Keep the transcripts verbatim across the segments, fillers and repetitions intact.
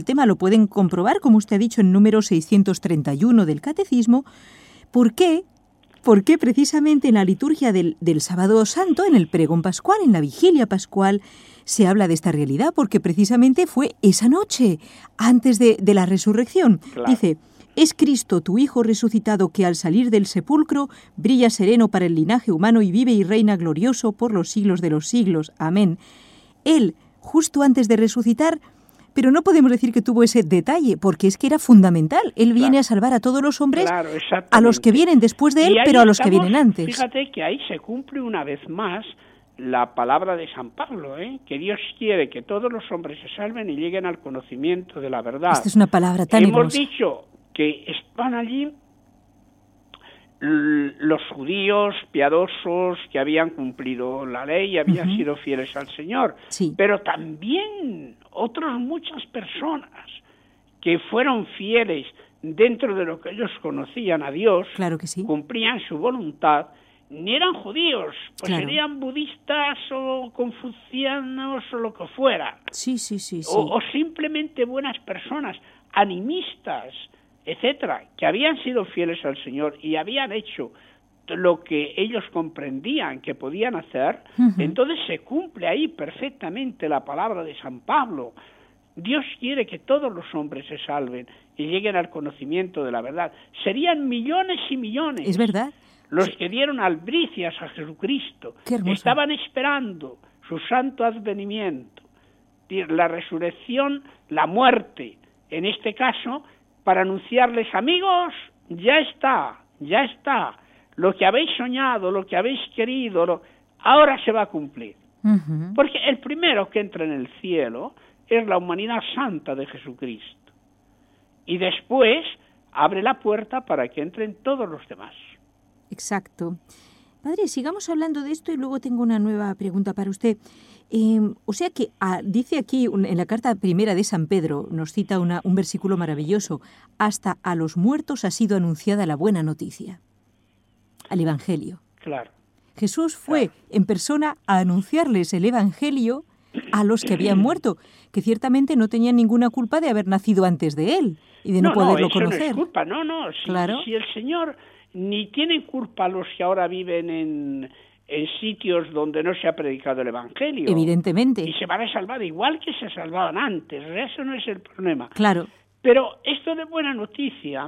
tema lo pueden comprobar, como usted ha dicho, en número seiscientos treinta y uno del Catecismo. ¿Por qué? Porque precisamente en la liturgia del, del Sábado Santo, en el pregón pascual, en la vigilia pascual, se habla de esta realidad, porque precisamente fue esa noche, antes de, de la resurrección. Claro. Dice, es Cristo, tu Hijo resucitado, que al salir del sepulcro brilla sereno para el linaje humano y vive y reina glorioso por los siglos de los siglos. Amén. Él, justo antes de resucitar, pero no podemos decir que tuvo ese detalle, porque es que era fundamental. Él viene claro. a salvar a todos los hombres, claro, a los que vienen después de él, pero a los estamos, que vienen antes. Fíjate que ahí se cumple una vez más la palabra de San Pablo, ¿eh? Que Dios quiere que todos los hombres se salven y lleguen al conocimiento de la verdad. Esta es una palabra tan Hemos hermosa. dicho que están allí los judíos piadosos que habían cumplido la ley y habían uh-huh. sido fieles al Señor, sí. pero también otras muchas personas que fueron fieles dentro de lo que ellos conocían a Dios, claro que sí. cumplían su voluntad, ni eran judíos, pues claro. serían budistas o confucianos o lo que fuera, sí, sí, sí, sí. O, o simplemente buenas personas, animistas, etcétera, que habían sido fieles al Señor y habían hecho lo que ellos comprendían que podían hacer, uh-huh. entonces se cumple ahí perfectamente la palabra de San Pablo. Dios quiere que todos los hombres se salven y lleguen al conocimiento de la verdad. Serían millones y millones. Es verdad. Los sí. que dieron albricias a Jesucristo. Qué hermoso. Estaban esperando su santo advenimiento, la resurrección, la muerte, en este caso, para anunciarles, amigos, ya está, ya está. Lo que habéis soñado, lo que habéis querido, lo... ahora se va a cumplir. Uh-huh. Porque el primero que entra en el cielo es la humanidad santa de Jesucristo. Y después abre la puerta para que entren todos los demás. Exacto. Padre, sigamos hablando de esto y luego tengo una nueva pregunta para usted. Eh, o sea que ah, dice aquí en la carta primera de San Pedro, nos cita una, un versículo maravilloso, hasta a los muertos ha sido anunciada la buena noticia, al Evangelio. Claro. Jesús fue claro. en persona a anunciarles el Evangelio a los que habían muerto, que ciertamente no tenían ninguna culpa de haber nacido antes de él y de no, no poderlo no, eso conocer. No, es culpa, no, no. Si, claro. si el Señor, ni tienen culpa los que ahora viven en... en sitios donde no se ha predicado el Evangelio. Evidentemente. Y se van a salvar igual que se salvaban antes. Eso no es el problema. Claro. Pero esto de buena noticia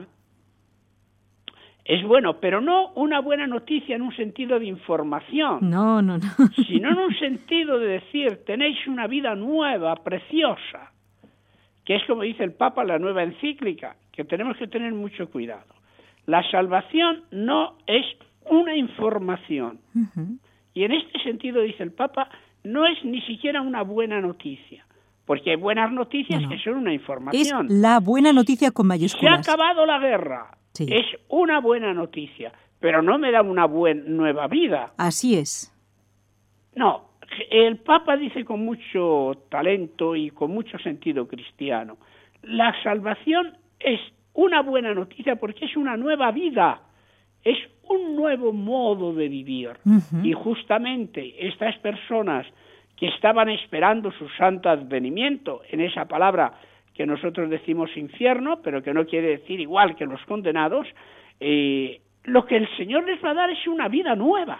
es bueno, pero no una buena noticia en un sentido de información. No, no, no. Sino en un sentido de decir, tenéis una vida nueva, preciosa, que es como dice el Papa en la nueva encíclica, que tenemos que tener mucho cuidado. La salvación no es una información. Uh-huh. Y en este sentido, dice el Papa, no es ni siquiera una buena noticia, porque hay buenas noticias no, no. que son una información. Es la buena noticia con mayúsculas. Se ha acabado la guerra. Sí. Es una buena noticia, pero no me da una buena nueva vida. Así es. No, el Papa dice con mucho talento y con mucho sentido cristiano, la salvación es una buena noticia porque es una nueva vida. Es un nuevo modo de vivir. Uh-huh. Y justamente estas personas que estaban esperando su santo advenimiento, en esa palabra que nosotros decimos infierno, pero que no quiere decir igual que los condenados, eh, lo que el Señor les va a dar es una vida nueva.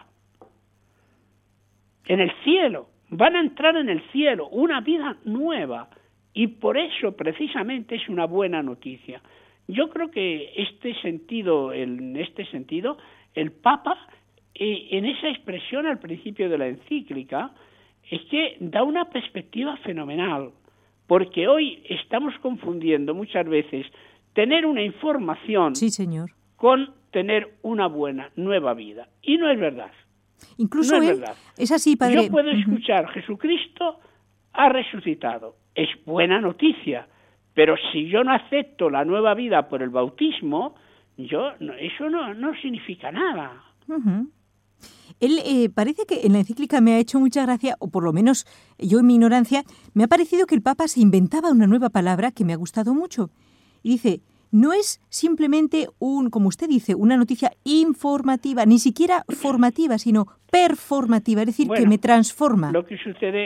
En el cielo. Van a entrar en el cielo, una vida nueva. Y por eso precisamente es una buena noticia. Yo creo que este sentido, en este sentido, el Papa, eh, en esa expresión al principio de la encíclica, es que da una perspectiva fenomenal, porque hoy estamos confundiendo muchas veces tener una información sí, señor. con tener una buena, nueva vida. Y no es verdad. Incluso no es él, verdad. Es así, padre. Yo puedo uh-huh. escuchar, Jesucristo ha resucitado. Es buena noticia. Pero si yo no acepto la nueva vida por el bautismo, yo no, eso no, no significa nada. Uh-huh. Él eh, parece que en la encíclica me ha hecho mucha gracia, o por lo menos yo en mi ignorancia, me ha parecido que el Papa se inventaba una nueva palabra que me ha gustado mucho. Y dice, no es simplemente un, como usted dice, una noticia informativa, ni siquiera formativa, sino performativa, es decir, bueno, que me transforma. Lo que sucede,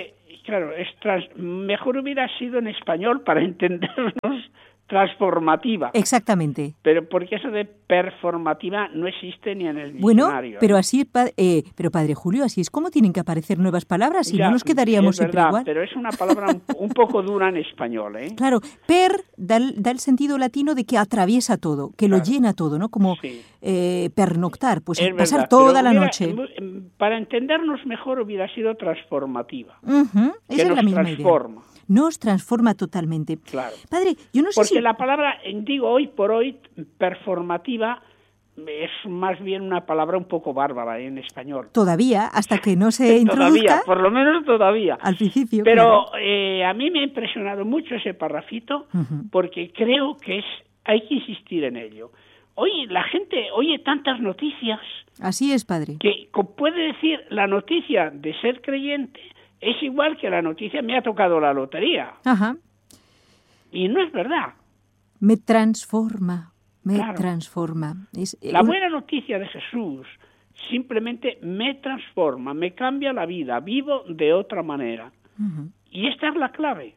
Claro, es trans, mejor hubiera sido en español para entendernos transformativa. Exactamente. Pero porque eso de performativa no existe ni en el Bueno, diccionario. pero ¿eh? así, eh, pero Padre Julio, así es como tienen que aparecer nuevas palabras, si ya, no nos quedaríamos es siempre verdad, igual. Pero es una palabra un, un poco dura en español, ¿eh? Claro, per da el, da el sentido latino de que atraviesa todo, que Claro. lo llena todo, ¿no? Como Sí. eh, pernoctar, pues Es pasar verdad, toda pero la hubiera, noche. Para entendernos mejor hubiera sido transformativa. Uh-huh, que esa es nos la misma transforma. idea. Nos transforma totalmente. Claro. Padre, yo no sé Porque si... la palabra, digo hoy por hoy, performativa, es más bien una palabra un poco bárbara ¿eh? en español. Todavía, hasta que no se introduzca. Todavía, por lo menos todavía. Al principio, Pero claro. eh, a mí me ha impresionado mucho ese parrafito, Uh-huh. porque creo que es hay que insistir en ello. Hoy la gente oye tantas noticias Así es, Padre. que puede decir la noticia de ser creyente es igual que la noticia me ha tocado la lotería. Ajá. Y no es verdad. Me transforma, me Claro. transforma. Es, eh, La un- buena noticia de Jesús simplemente me transforma, me cambia la vida, vivo de otra manera. Uh-huh. Y esta es la clave.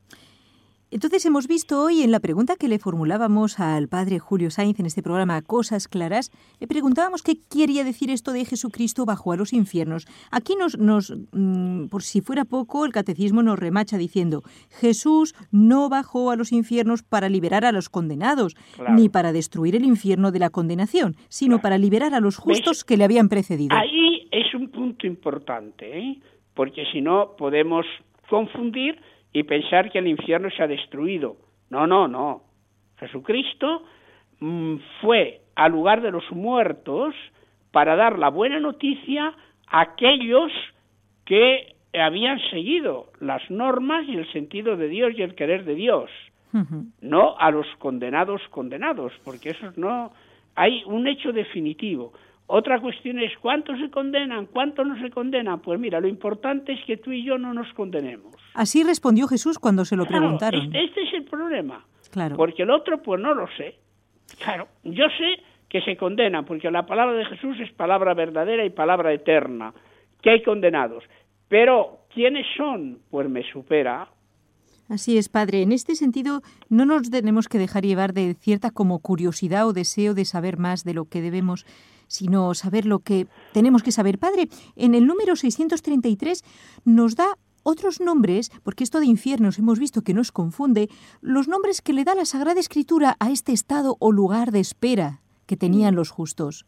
Entonces hemos visto hoy en la pregunta que le formulábamos al Padre Julio Sainz en este programa Cosas Claras, le preguntábamos qué quería decir esto de Jesucristo bajó a los infiernos. Aquí nos, nos mmm, por si fuera poco, el catecismo nos remacha diciendo: Jesús no bajó a los infiernos para liberar a los condenados, Claro. ni para destruir el infierno de la condenación, sino Claro. para liberar a los justos ¿Ves? que le habían precedido. Ahí es un punto importante, ¿eh? Porque si no podemos confundir y pensar que el infierno se ha destruido. No, no, no. Jesucristo mmm, fue al lugar de los muertos para dar la buena noticia a aquellos que habían seguido las normas y el sentido de Dios y el querer de Dios. Uh-huh. No a los condenados condenados, porque eso no... Hay un hecho definitivo. Otra cuestión es ¿cuántos se condenan? ¿Cuántos no se condenan? Pues mira, lo importante es que tú y yo no nos condenemos. Así respondió Jesús cuando se lo Claro, preguntaron. Este, este es el problema. Claro. Porque el otro, pues no lo sé. Claro, yo sé que se condenan, porque la palabra de Jesús es palabra verdadera y palabra eterna, que hay condenados. Pero, ¿quiénes son? Pues me supera. Así es, Padre. En este sentido, no nos tenemos que dejar llevar de cierta como curiosidad o deseo de saber más de lo que debemos, sino saber lo que tenemos que saber. Padre, en el número seiscientos treinta y tres nos da otros nombres, porque esto de infiernos hemos visto que nos confunde, los nombres que le da la Sagrada Escritura a este estado o lugar de espera que tenían los justos.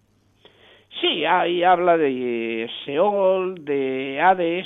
Sí, ahí habla de Seol, de Hades,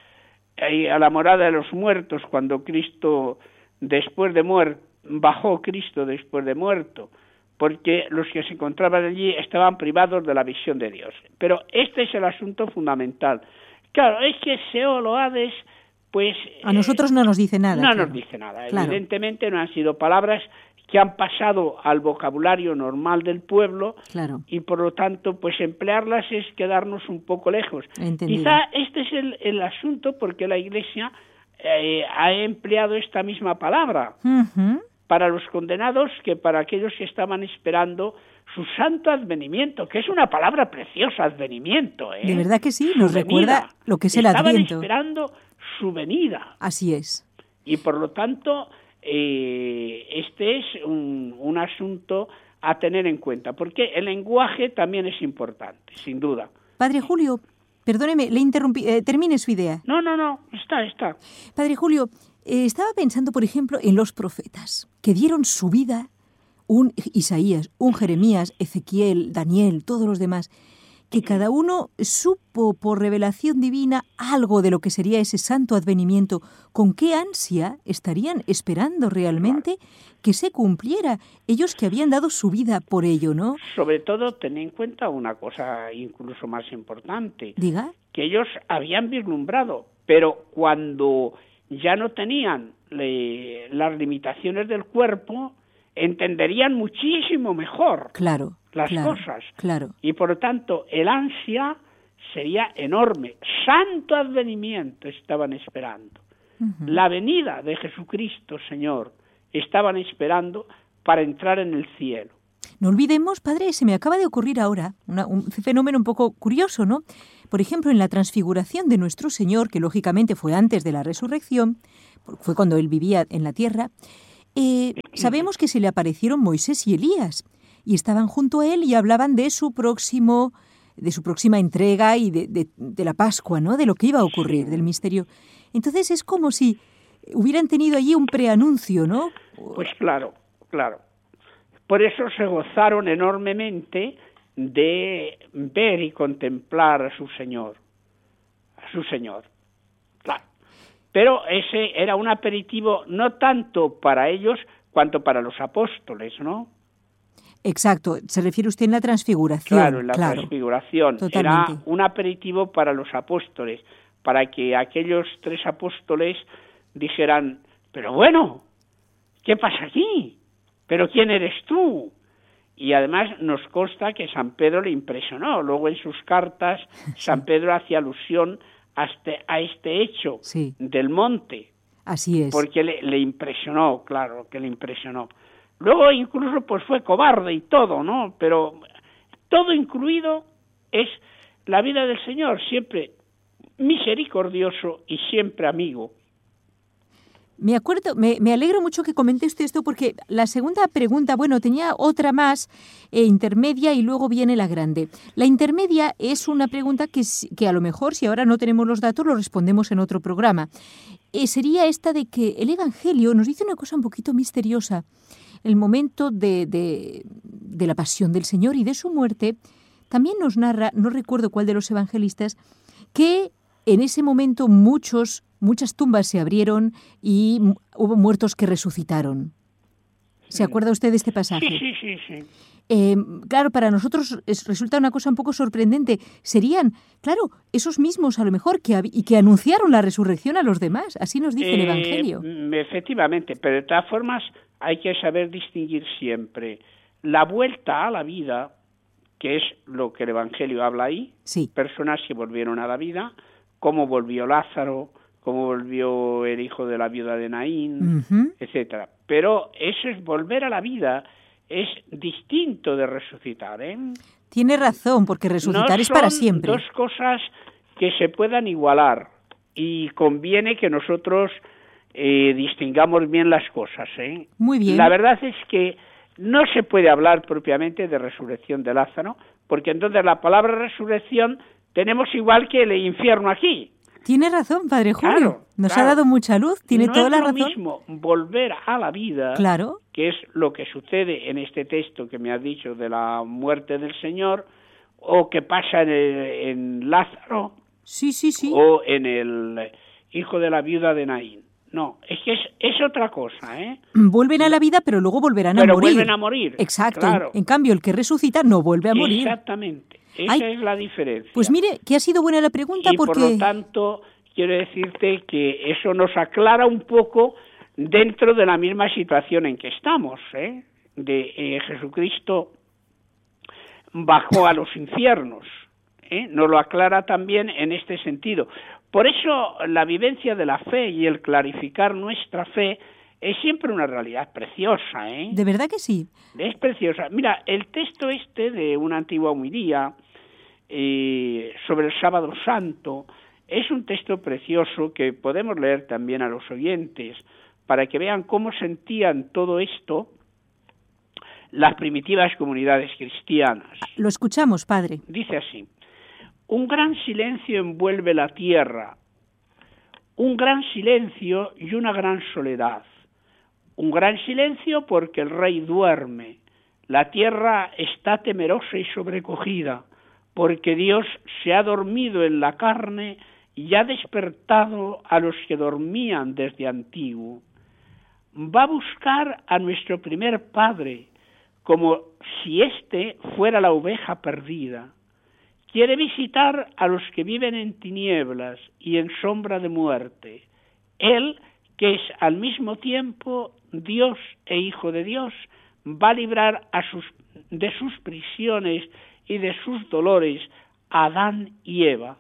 a la morada de los muertos, cuando Cristo, después de muerto, bajó Cristo después de muerto, porque los que se encontraban allí estaban privados de la visión de Dios. Pero este es el asunto fundamental. Claro, es que Seol o Hades, pues... A nosotros no nos dice nada. No claro. nos dice nada. Claro. Evidentemente no han sido palabras que han pasado al vocabulario normal del pueblo, Claro. y por lo tanto, pues emplearlas es quedarnos un poco lejos. Entendido. Quizá este es el, el asunto porque la Iglesia eh, ha empleado esta misma palabra Uh-huh. para los condenados que para aquellos que estaban esperando su santo advenimiento, que es una palabra preciosa, advenimiento. ¿eh? De verdad que sí, Su nos venida. recuerda lo que es el Estaban Adviento. esperando su venida. Así es. Y por lo tanto, eh, este es un, un asunto a tener en cuenta, porque el lenguaje también es importante, sin duda. Padre Julio, perdóneme, le interrumpí, eh, termine su idea. No, no, no, está, está. Padre Julio, eh, estaba pensando, por ejemplo, en los profetas, que dieron su vida, un Isaías, un Jeremías, Ezequiel, Daniel, todos los demás, que cada uno supo por revelación divina algo de lo que sería ese santo advenimiento. ¿Con qué ansia estarían esperando realmente que se cumpliera? Ellos que habían dado su vida por ello, ¿no? Sobre todo, ten en cuenta una cosa incluso más importante. Diga. Que ellos habían vislumbrado, pero cuando ya no tenían le, las limitaciones del cuerpo, entenderían muchísimo mejor Claro. las claro, cosas. Claro. Y por lo tanto, el ansia sería enorme. Santo advenimiento estaban esperando. Uh-huh. La venida de Jesucristo, Señor, estaban esperando para entrar en el cielo. No olvidemos, Padre, se me acaba de ocurrir ahora una, un fenómeno un poco curioso, ¿no? Por ejemplo, en la transfiguración de nuestro Señor, que lógicamente fue antes de la resurrección, fue cuando Él vivía en la tierra, eh, sabemos que se le aparecieron Moisés y Elías, y estaban junto a Él y hablaban de su próximo, de su próxima entrega y de, de, de la Pascua, ¿no? De lo que iba a ocurrir, del misterio. Entonces es como si hubieran tenido allí un preanuncio, ¿no? Pues claro, claro. Por eso se gozaron enormemente de ver y contemplar a su Señor, a su Señor, claro. Pero ese era un aperitivo no tanto para ellos cuanto para los apóstoles, ¿no? Exacto, se refiere usted en la transfiguración. Claro, en la claro, transfiguración. Totalmente. Era un aperitivo para los apóstoles, para que aquellos tres apóstoles dijeran, pero bueno, ¿qué pasa aquí? ¿Pero quién eres tú? Y además nos consta que San Pedro le impresionó. Luego en sus cartas sí. San Pedro hacía alusión a este, a este hecho sí. del monte. Así es. Porque le, le impresionó, claro, que le impresionó. Luego incluso pues fue cobarde y todo, ¿no? Pero todo incluido es la vida del Señor, siempre misericordioso y siempre amigo. Me acuerdo, me, me alegro mucho que comente usted esto porque la segunda pregunta, bueno, tenía otra más eh, intermedia y luego viene la grande. La intermedia es una pregunta que, que a lo mejor, si ahora no tenemos los datos, lo respondemos en otro programa. Eh, sería esta de que el Evangelio nos dice una cosa un poquito misteriosa. El momento de, de, de la pasión del Señor y de su muerte, también nos narra, no recuerdo cuál de los evangelistas, que en ese momento muchos, muchas tumbas se abrieron y hubo muertos que resucitaron. ¿Se sí. acuerda usted de este pasaje? Sí, sí, sí. sí. Eh, claro, para nosotros es, resulta una cosa un poco sorprendente. Serían, claro, esos mismos a lo mejor que, y que anunciaron la resurrección a los demás. Así nos dice eh, el Evangelio. Efectivamente, pero de todas formas hay que saber distinguir siempre la vuelta a la vida, que es lo que el Evangelio habla ahí, sí. personas que volvieron a la vida, cómo volvió Lázaro, cómo volvió el hijo de la viuda de Naín, uh-huh. etcétera. Pero eso es volver a la vida, es distinto de resucitar, ¿eh? Tiene razón, porque resucitar no es para siempre. Son dos cosas que se puedan igualar y conviene que nosotros eh, distingamos bien las cosas, ¿eh? Muy bien. La verdad es que no se puede hablar propiamente de resurrección de Lázaro, porque entonces la palabra resurrección tenemos igual que el infierno aquí. Tiene razón, Padre Julio. Claro, Nos claro. ha dado mucha luz, tiene no toda la razón. No es lo mismo volver a la vida, claro. que es lo que sucede en este texto que me has dicho de la muerte del Señor, o que pasa en, el, en Lázaro, sí, sí, sí. o en el hijo de la viuda de Naín. No, es que es, es otra cosa, ¿eh? Vuelven a la vida, pero luego volverán pero a morir. Pero vuelven a morir. Exacto. Claro. En, en cambio, el que resucita no vuelve a morir. Exactamente. Esa Ay, es la diferencia. Pues mire, que ha sido buena la pregunta y porque... por lo tanto, quiero decirte que eso nos aclara un poco dentro de la misma situación en que estamos, ¿eh? De eh, Jesucristo bajó a los infiernos, ¿eh? Nos lo aclara también en este sentido. Por eso la vivencia de la fe y el clarificar nuestra fe es siempre una realidad preciosa, ¿eh? De verdad que sí. Es preciosa. Mira, el texto este de una antigua homilía eh, sobre el Sábado Santo es un texto precioso que podemos leer también a los oyentes para que vean cómo sentían todo esto las primitivas comunidades cristianas. Lo escuchamos, Padre. Dice así: un gran silencio envuelve la tierra, un gran silencio y una gran soledad. Un gran silencio porque el rey duerme, la tierra está temerosa y sobrecogida, porque Dios se ha dormido en la carne y ha despertado a los que dormían desde antiguo. Va a buscar a nuestro primer padre, como si éste fuera la oveja perdida. Quiere visitar a los que viven en tinieblas y en sombra de muerte. Él, que es al mismo tiempo Dios e Hijo de Dios, va a librar a sus, de sus prisiones y de sus dolores a Adán y Eva.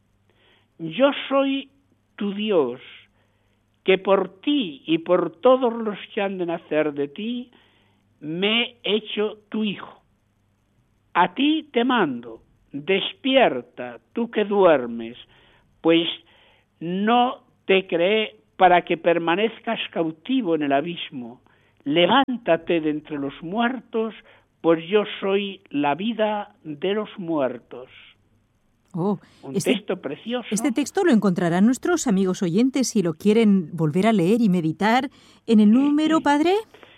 Yo soy tu Dios, que por ti y por todos los que han de nacer de ti, me he hecho tu Hijo. A ti te mando, despierta, tú que duermes, pues no te creé para que permanezcas cautivo en el abismo. Levántate de entre los muertos, pues yo soy la vida de los muertos. Oh, Un este, texto precioso. Este texto lo encontrarán nuestros amigos oyentes si lo quieren volver a leer y meditar en el número, padre.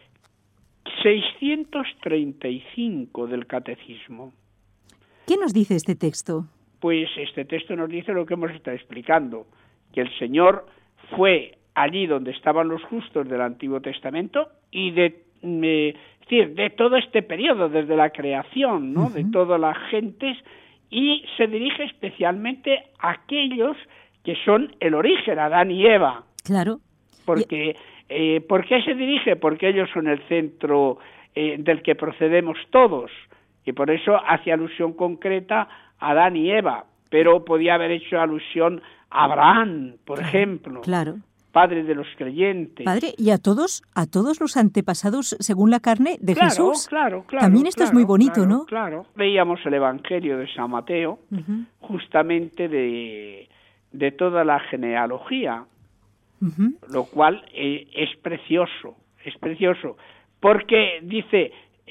seiscientos treinta y cinco del Catecismo. ¿Qué nos dice este texto? Pues este texto nos dice lo que hemos estado explicando, que el Señor fue allí donde estaban los justos del Antiguo Testamento y de, eh, es decir, de todo este periodo, desde la creación, ¿no? Uh-huh. De todas las gentes, y se dirige especialmente a aquellos que son el origen, Adán y Eva. Claro. Porque, eh, ¿por qué se dirige? Porque ellos son el centro eh, del que procedemos todos, y por eso hace alusión concreta a Adán y Eva, pero podía haber hecho alusión a Abraham, por claro, ejemplo. Claro. Padre de los creyentes. Padre, y a todos, a todos los antepasados según la carne de claro, Jesús. Claro, claro. También esto claro, es muy bonito, claro, ¿no? Claro. Veíamos el Evangelio de San Mateo, uh-huh. justamente de, de toda la genealogía, uh-huh. lo cual eh, es precioso, es precioso, porque dice,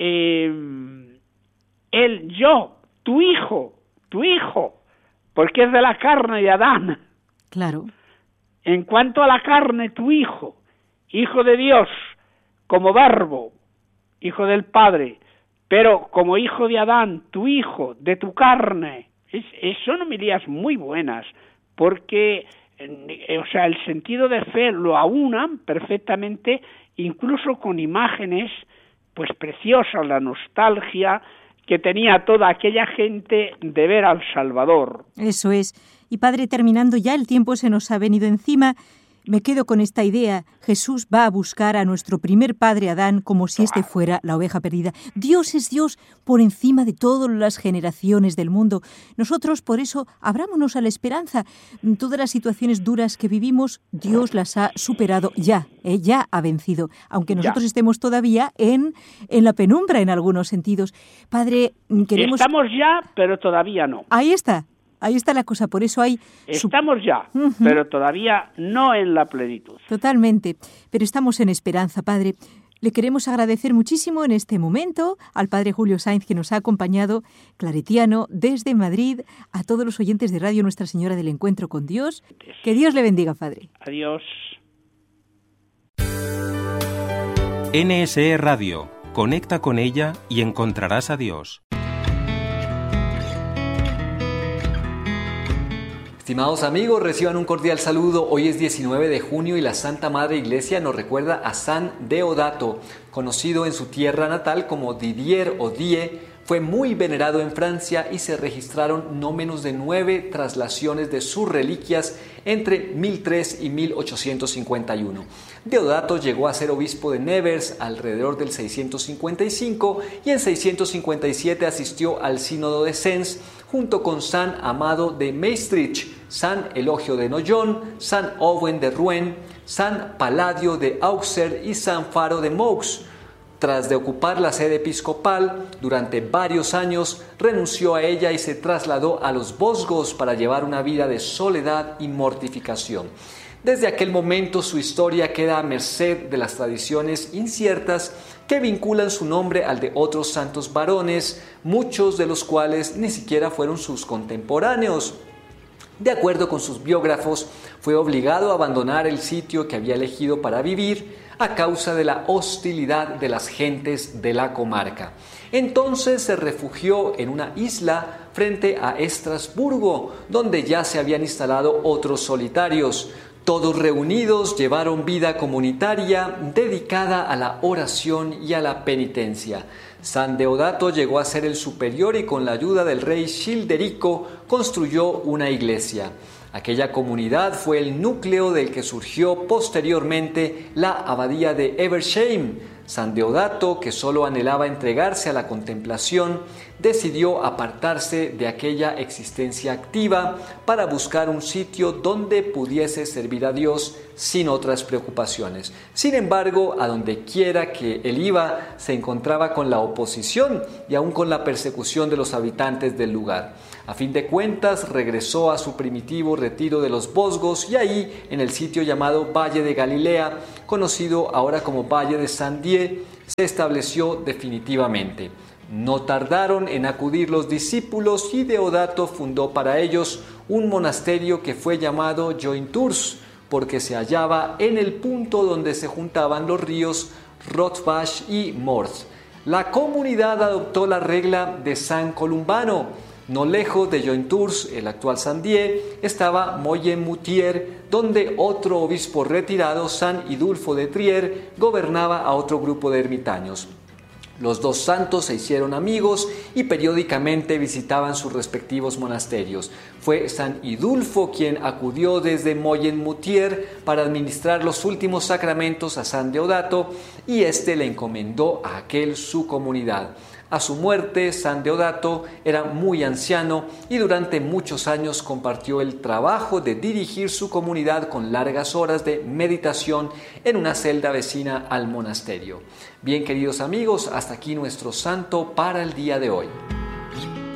eh, el yo, tu hijo, tu hijo, porque es de la carne de Adán. Claro. En cuanto a la carne, tu hijo, hijo de Dios, como verbo, hijo del Padre, pero como hijo de Adán, tu hijo, de tu carne. Es, es, son homilías muy buenas, porque, eh, o sea, el sentido de fe lo aunan perfectamente, incluso con imágenes, pues preciosas, la nostalgia que tenía toda aquella gente de ver al Salvador. Eso es. Y padre, terminando ya, el tiempo se nos ha venido encima. Me quedo con esta idea. Jesús va a buscar a nuestro primer padre Adán como si éste fuera la oveja perdida. Dios es Dios por encima de todas las generaciones del mundo. Nosotros, por eso, abrámonos a la esperanza. Todas las situaciones duras que vivimos, Dios las ha superado ya, ¿eh? Ya ha vencido, aunque nosotros ya. estemos todavía en, en la penumbra en algunos sentidos. Padre, queremos... Estamos ya, pero todavía no. Ahí está. Ahí está la cosa, por eso hay... Estamos ya, uh-huh. pero todavía no en la plenitud. Totalmente, pero estamos en esperanza, Padre. Le queremos agradecer muchísimo en este momento al Padre Julio Sainz, que nos ha acompañado, claretiano, desde Madrid, a todos los oyentes de Radio Nuestra Señora del Encuentro con Dios. Que Dios le bendiga, Padre. Adiós. N S E Radio. Conecta con ella y encontrarás a Dios. Estimados amigos, reciban un cordial saludo. Hoy es diecinueve de junio y la Santa Madre Iglesia nos recuerda a San Deodato, conocido en su tierra natal como Didier o Die. Fue muy venerado en Francia y se registraron no menos de nueve traslaciones de sus reliquias entre mil tres y mil ochocientos cincuenta y uno. Deodato llegó a ser obispo de Nevers alrededor del seiscientos cincuenta y cinco y en seiscientos cincuenta y siete asistió al sínodo de Sens junto con San Amado de Maestricht, San Elogio de Noyon, San Owen de Rouen, San Paladio de Auxerre y San Faro de Meaux. Tras de ocupar la sede episcopal durante varios años, renunció a ella y se trasladó a los Vosgos para llevar una vida de soledad y mortificación. Desde aquel momento su historia queda a merced de las tradiciones inciertas que vinculan su nombre al de otros santos varones, muchos de los cuales ni siquiera fueron sus contemporáneos. De acuerdo con sus biógrafos, fue obligado a abandonar el sitio que había elegido para vivir a causa de la hostilidad de las gentes de la comarca. Entonces se refugió en una isla frente a Estrasburgo, donde ya se habían instalado otros solitarios. Todos reunidos llevaron vida comunitaria dedicada a la oración y a la penitencia. San Deodato llegó a ser el superior y con la ayuda del rey Childerico construyó una iglesia. Aquella comunidad fue el núcleo del que surgió posteriormente la abadía de Eversheim. San Deodato, que solo anhelaba entregarse a la contemplación, decidió apartarse de aquella existencia activa para buscar un sitio donde pudiese servir a Dios sin otras preocupaciones. Sin embargo, a donde quiera que él iba, se encontraba con la oposición y aún con la persecución de los habitantes del lugar. A fin de cuentas, regresó a su primitivo retiro de los Vosgos y ahí, en el sitio llamado Valle de Galilea, conocido ahora como Valle de Saint-Dié, se estableció definitivamente. No tardaron en acudir los discípulos y Deodato fundó para ellos un monasterio que fue llamado Jointours, porque se hallaba en el punto donde se juntaban los ríos Rotbach y Morth. La comunidad adoptó la regla de San Columbano. No lejos de Jointours, el actual Saint-Dié, estaba Moyen-Moutier, donde otro obispo retirado, San Idulfo de Trier, gobernaba a otro grupo de ermitaños. Los dos santos se hicieron amigos y periódicamente visitaban sus respectivos monasterios. Fue San Idulfo quien acudió desde Moyen-Moutier para administrar los últimos sacramentos a San Deodato y éste le encomendó a aquel su comunidad. A su muerte, San Deodato era muy anciano y durante muchos años compartió el trabajo de dirigir su comunidad con largas horas de meditación en una celda vecina al monasterio. Bien, queridos amigos, hasta aquí nuestro santo para el día de hoy.